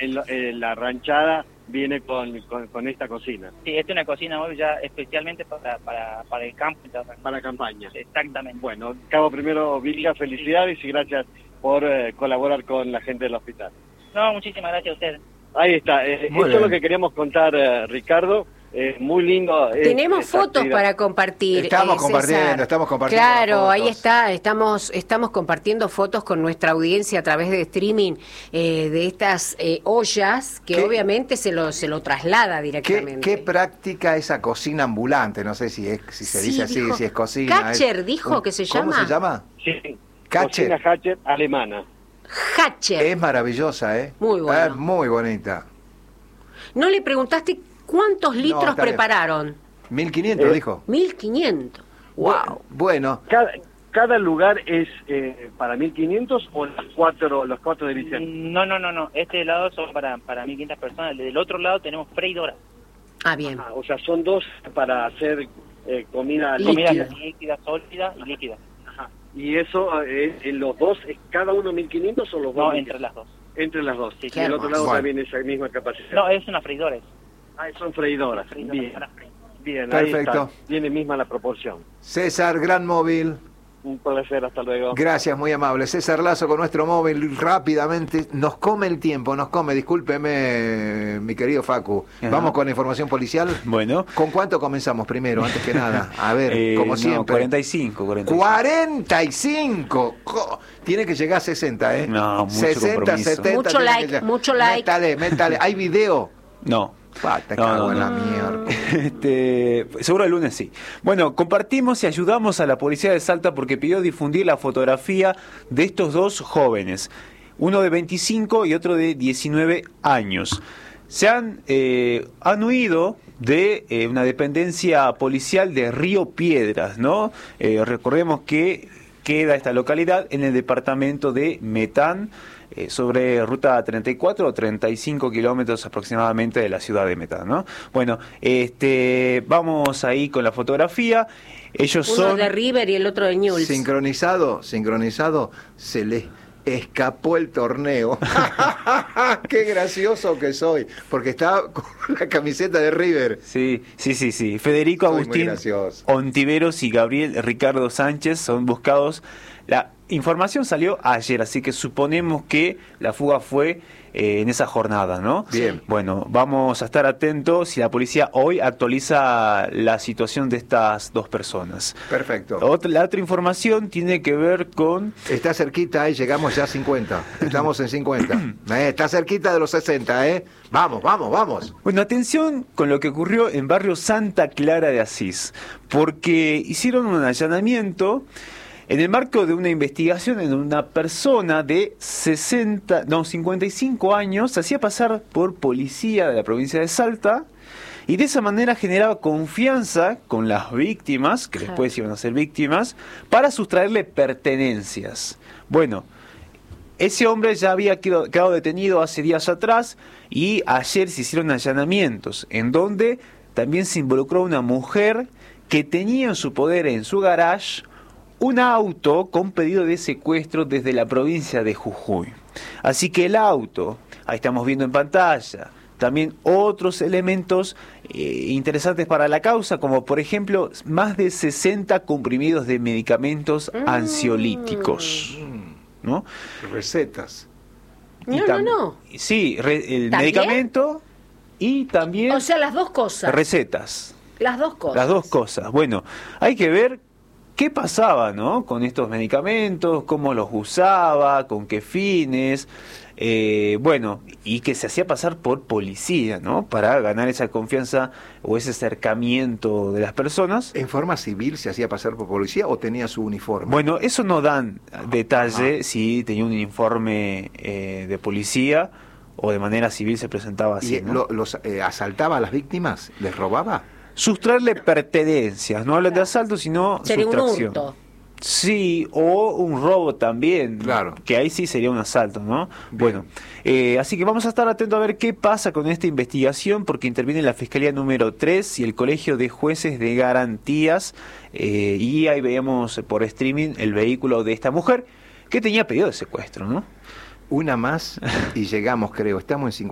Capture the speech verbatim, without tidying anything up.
el, el, la ranchada viene con, con, con esta cocina. Sí, esta es una cocina hoy ya especialmente para, para, para el campo. Para la campaña. Exactamente. Bueno, Cabo Primero Vilca, felicidades y gracias por eh, colaborar con la gente del hospital. No, muchísimas gracias a ustedes. Ahí está, eh, eso es lo que queríamos contar, eh, Ricardo. Eh, muy lindo. Tenemos fotos actividad. para compartir. Estamos eh, compartiendo, estamos compartiendo. Claro, ahí está, estamos estamos compartiendo fotos con nuestra audiencia a través de streaming eh, de estas eh, ollas que ¿Qué? obviamente se lo se lo traslada directamente. ¿Qué, qué práctica esa cocina ambulante? No sé si es si se sí, dice así, dijo, si es cocina. Catcher es, dijo un, que se ¿Cómo llama? ¿Cómo se llama? Sí, Catcher. Cocina Hatcher alemana. Hatcher. Es maravillosa, ¿eh? Muy buena. Es muy bonita. ¿No le preguntaste cuántos litros no, prepararon? mil quinientos, eh, dijo. mil quinientos. Wow. Bueno. Cada, cada lugar es eh, para mil quinientos o las cuatro, los cuatro de Vicente. No, no, no, no. Este lado son para, para mil quinientas personas. Del otro lado tenemos freidoras. Ah, bien. Ah, o sea, son dos para hacer eh, comida líquida. líquida. líquida, sólida y líquida. Ajá. ¿Y eso, eh, en los dos, es cada uno mil quinientos o los dos? No, entre las dos. Entre las dos. Sí, y el otro lado bueno. también esa misma capacidad. No, es una freidora. Ah, son freidoras. Freidora, Bien. Bien, perfecto. Ahí está. Tiene misma la proporción. César, gran móvil. Un placer, hasta luego. Gracias, muy amable. César Lazo con nuestro móvil rápidamente. Nos come el tiempo, nos come. Discúlpeme, mi querido Facu. Ajá. Vamos con la información policial. Bueno. ¿Con cuánto comenzamos primero, antes que nada? A ver, eh, como siempre. No, cuarenta y cinco, cuarenta y cinco. cuarenta y cinco. Tiene que llegar a sesenta, ¿eh? No, mucho sesenta, compromiso. setenta. Mucho like, mucho like. Métale, métale. ¿Hay video? No. Ah, te no, cago no, en no. la mierda. Este, seguro el lunes sí. Bueno, compartimos y ayudamos a la policía de Salta porque pidió difundir la fotografía de estos dos jóvenes, uno de veinticinco y otro de diecinueve años. Se han, eh, han huido de eh, una dependencia policial de Río Piedras, ¿no? Eh, recordemos que queda esta localidad en el departamento de Metán, Eh, sobre ruta treinta y cuatro o treinta y cinco kilómetros aproximadamente de la ciudad de Metán, ¿no? Bueno, este, vamos ahí con la fotografía. Ellos Uno son de River y el otro de Newell's. Sincronizado, sincronizado, se le escapó el torneo. Qué gracioso que soy, porque estaba con la camiseta de River. Sí, sí, sí, sí. Federico Soy Agustín Ontiveros y Gabriel Ricardo Sánchez son buscados. La información salió ayer, así que suponemos que la fuga fue eh, en esa jornada, ¿no? Bien. Bueno, vamos a estar atentos si la policía hoy actualiza la situación de estas dos personas. Perfecto. Otra, la otra información tiene que ver con... Está cerquita, ahí llegamos ya a cincuenta. Estamos en cincuenta. Eh, está cerquita de los sesenta, ¿eh? Vamos, vamos, vamos. Bueno, atención con lo que ocurrió en barrio Santa Clara de Asís, porque hicieron un allanamiento en el marco de una investigación en una persona de sesenta, no, cincuenta y cinco años, se hacía pasar por policía de la provincia de Salta y de esa manera generaba confianza con las víctimas, que Claro. después iban a ser víctimas, para sustraerle pertenencias. Bueno, ese hombre ya había quedado, quedado detenido hace días atrás y ayer se hicieron allanamientos en donde también se involucró una mujer que tenía en su poder, en su garage, un auto con pedido de secuestro desde la provincia de Jujuy. Así que el auto, ahí estamos viendo en pantalla, también otros elementos eh, interesantes para la causa, como por ejemplo más de sesenta comprimidos de medicamentos Mm. ansiolíticos, ¿no? Recetas. Y No, no, tam- no. Sí, re- el ¿También? medicamento y también O sea, las dos cosas. recetas. Las dos cosas. Las dos cosas. Bueno, hay que ver qué pasaba, ¿no? Con estos medicamentos, cómo los usaba, con qué fines, eh, bueno, y que se hacía pasar por policía, ¿no? Para ganar esa confianza o ese acercamiento de las personas. ¿En forma civil se hacía pasar por policía o tenía su uniforme? Bueno, eso no dan detalle Ajá. si tenía un informe eh, de policía o de manera civil se presentaba así, ¿Y ¿no? lo- los eh, asaltaba a las víctimas? ¿Les robaba? Sustraerle pertenencias, no hablan de asalto, sino Sería un sustracción. hurto. Sí, o un robo también, Claro. que ahí sí sería un asalto, ¿no? Bueno, eh, así que vamos a estar atentos a ver qué pasa con esta investigación, porque interviene la Fiscalía número tres y el Colegio de Jueces de Garantías, eh, y ahí veíamos por streaming el vehículo de esta mujer que tenía pedido de secuestro, ¿no? Una más y llegamos, creo. Estamos en cincuenta.